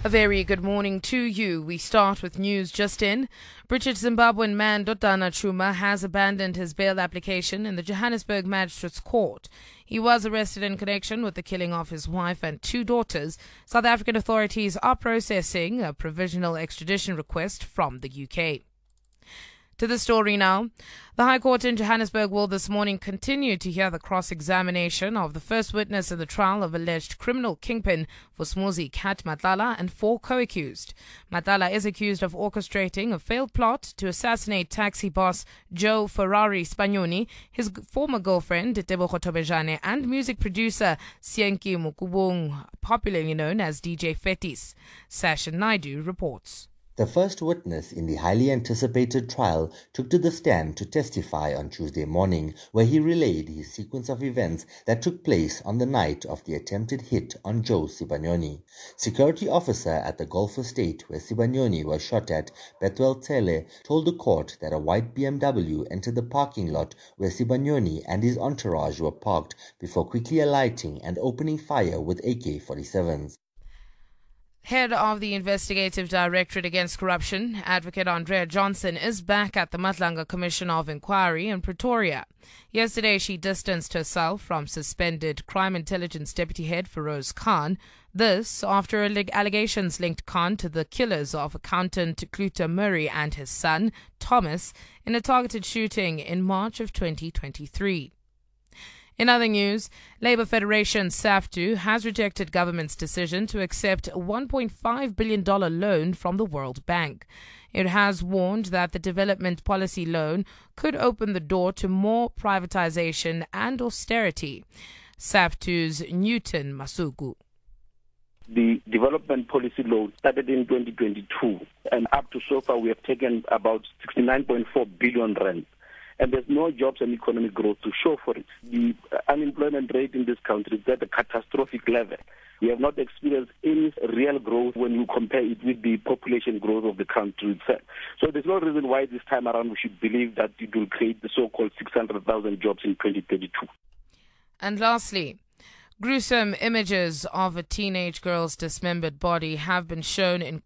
A very good morning to you. We start with news just in. British Zimbabwean man Dodana Chuma has abandoned his bail application in the Johannesburg Magistrates Court. He was arrested in connection with the killing of his wife and two daughters. South African authorities are processing a provisional extradition request from the UK. To the story now. The High Court in Johannesburg will this morning continue to hear the cross-examination of the first witness in the trial of alleged criminal kingpin Vusumuzi Cat Matlala and four co-accused. Matlala is accused of orchestrating a failed plot to assassinate taxi boss Joe Ferrari Spagnoni, his former girlfriend Tebogo Tobejane, and music producer Sienki Mukubung, popularly known as DJ Fetis. Sasha Naidu reports. The first witness in the highly anticipated trial took to the stand to testify on Tuesday morning, where he relayed his sequence of events that took place on the night of the attempted hit on Joe Sibanyoni. Security officer at the Golf Estate where Sibanyoni was shot at, Bethwel Tele, told the court that a white BMW entered the parking lot where Sibanyoni and his entourage were parked before quickly alighting and opening fire with AK-47s. Head of the Investigative Directorate Against Corruption, Advocate Andrea Johnson, is back at the Matlanga Commission of Inquiry in Pretoria. Yesterday, she distanced herself from suspended Crime Intelligence Deputy Head Feroz Khan. This after allegations linked Khan to the killers of accountant Cluta Murray and his son, Thomas, in a targeted shooting in March of 2023. In other news, Labour Federation SAFTU has rejected government's decision to accept a $1.5 billion loan from the World Bank. It has warned that the development policy loan could open the door to more privatization and austerity. SAFTU's Newton Masuku. The development policy loan started in 2022, and up to so far we have taken about 69.4 billion rand. And there's no jobs and economic growth to show for it. The unemployment rate in this country is at a catastrophic level. We have not experienced any real growth when you compare it with the population growth of the country itself. So there's no reason why this time around we should believe that it will create the so-called 600,000 jobs in 2032. And lastly, gruesome images of a teenage girl's dismembered body have been shown in